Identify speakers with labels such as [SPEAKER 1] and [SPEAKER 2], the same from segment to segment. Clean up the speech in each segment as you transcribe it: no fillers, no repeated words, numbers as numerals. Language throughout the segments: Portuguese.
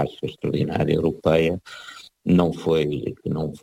[SPEAKER 1] taxa extraordinária europeia, não foi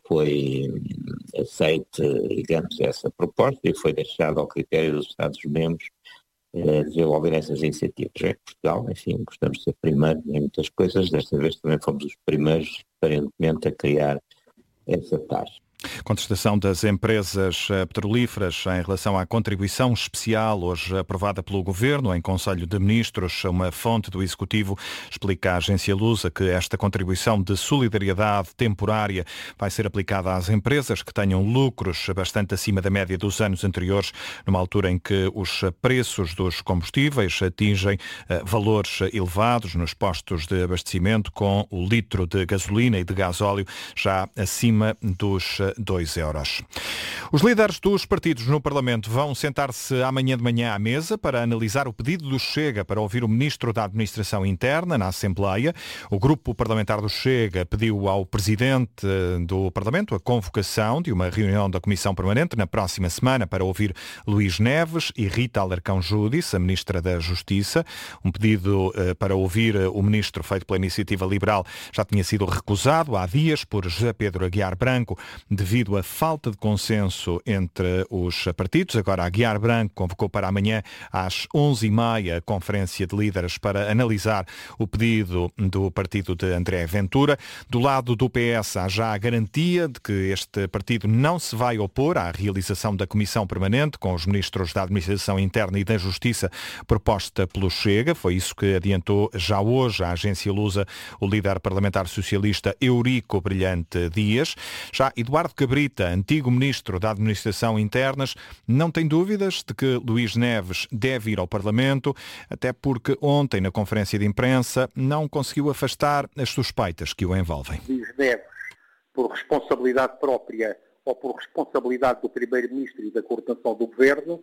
[SPEAKER 1] aceite, digamos, essa proposta e foi deixado ao critério dos Estados-membros desenvolver essas iniciativas. Em Portugal, enfim, gostamos de ser primeiros em muitas coisas, desta vez também fomos os primeiros, aparentemente, a criar essa taxa.
[SPEAKER 2] Contestação das empresas petrolíferas em relação à contribuição especial hoje aprovada pelo Governo em Conselho de Ministros. Uma fonte do Executivo explica à agência Lusa que esta contribuição de solidariedade temporária vai ser aplicada às empresas que tenham lucros bastante acima da média dos anos anteriores, numa altura em que os preços dos combustíveis atingem valores elevados nos postos de abastecimento, com o litro de gasolina e de gasóleo já acima dos 2 euros. Os líderes dos partidos no Parlamento vão sentar-se amanhã de manhã à mesa para analisar o pedido do Chega para ouvir o Ministro da Administração Interna na Assembleia. O grupo parlamentar do Chega pediu ao Presidente do Parlamento a convocação de uma reunião da Comissão Permanente na próxima semana para ouvir Luís Neves e Rita Alarcão Júdice, a Ministra da Justiça. Um pedido para ouvir o Ministro feito pela Iniciativa Liberal já tinha sido recusado há dias por José Pedro Aguiar Branco, devido à falta de consenso entre os partidos. Agora, Aguiar Branco convocou para amanhã às 11h30 a conferência de líderes para analisar o pedido do partido de André Ventura. Do lado do PS, há já a garantia de que este partido não se vai opor à realização da Comissão Permanente com os Ministros da Administração Interna e da Justiça proposta pelo Chega. Foi isso que adiantou já hoje à agência Lusa o líder parlamentar socialista Eurico Brilhante Dias. Já Eduardo Cabrita, antigo Ministro da Administração Internas, não tem dúvidas de que Luís Neves deve ir ao Parlamento, até porque ontem, na conferência de imprensa, não conseguiu afastar as suspeitas que o envolvem.
[SPEAKER 3] Luís Neves, por responsabilidade própria ou por responsabilidade do Primeiro-Ministro e da coordenação do Governo,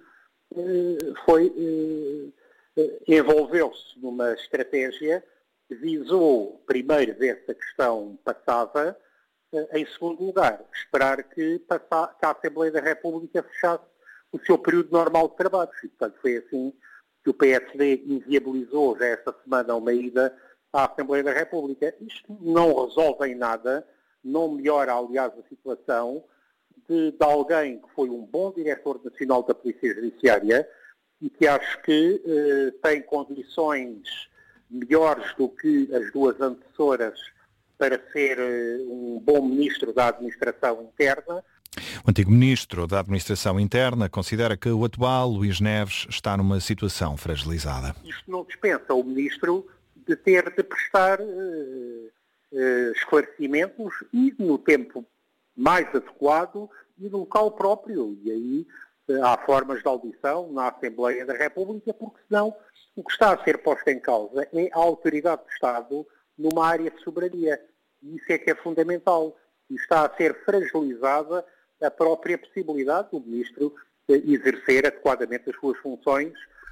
[SPEAKER 3] envolveu-se numa estratégia que visou, primeiro, ver se a questão passava. Em segundo lugar, esperar que a Assembleia da República fechasse o seu período normal de trabalho. E, portanto, foi assim que o PSD inviabilizou já esta semana uma ida à Assembleia da República. Isto não resolve em nada, não melhora, aliás, a situação de alguém que foi um bom diretor nacional da Polícia Judiciária e que acho que tem condições melhores do que as duas antecessoras para ser um bom Ministro da Administração Interna.
[SPEAKER 2] O antigo Ministro da Administração Interna considera que o atual Luís Neves está numa situação fragilizada.
[SPEAKER 3] Isto não dispensa o Ministro de ter de prestar esclarecimentos e no tempo mais adequado e no local próprio. E aí há formas de audição na Assembleia da República, porque senão o que está a ser posto em causa é a autoridade do Estado numa área de soberania. E isso é que é fundamental. E está a ser fragilizada a própria possibilidade do Ministro exercer adequadamente as suas funções,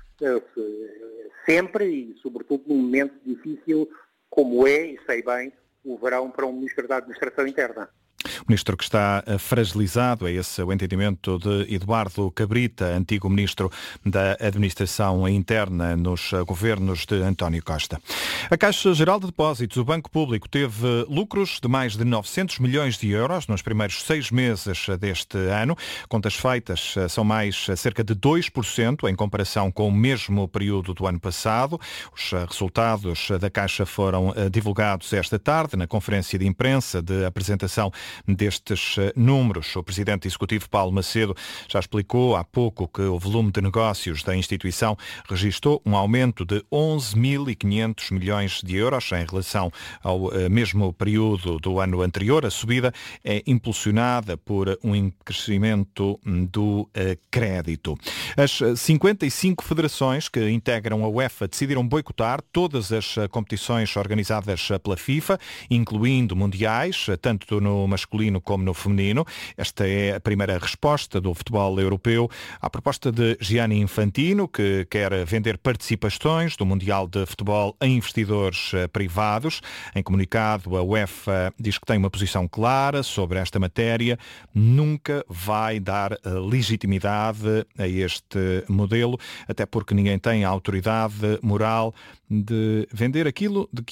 [SPEAKER 3] sempre e, sobretudo, num momento difícil como é, e sei bem, o verão para um Ministro da Administração Interna.
[SPEAKER 2] O ministro que está fragilizado, é esse o entendimento de Eduardo Cabrita, antigo ministro da Administração Interna nos governos de António Costa. A Caixa Geral de Depósitos, o Banco Público, teve lucros de mais de 900 milhões de euros nos primeiros 6 meses deste ano. Contas feitas são mais cerca de 2% em comparação com o mesmo período do ano passado. Os resultados da Caixa foram divulgados esta tarde na conferência de imprensa de apresentação destes números. O Presidente Executivo Paulo Macedo já explicou há pouco que o volume de negócios da instituição registrou um aumento de 11.500 milhões de euros em relação ao mesmo período do ano anterior. A subida é impulsionada por um crescimento do crédito. As 55 federações que integram a UEFA decidiram boicotar todas as competições organizadas pela FIFA, incluindo mundiais, tanto no masculino como no feminino. Esta é a primeira resposta do futebol europeu à proposta de Gianni Infantino, que quer vender participações do Mundial de Futebol a investidores privados. Em comunicado, a UEFA diz que tem uma posição clara sobre esta matéria, nunca vai dar legitimidade a este modelo, até porque ninguém tem a autoridade moral de vender aquilo de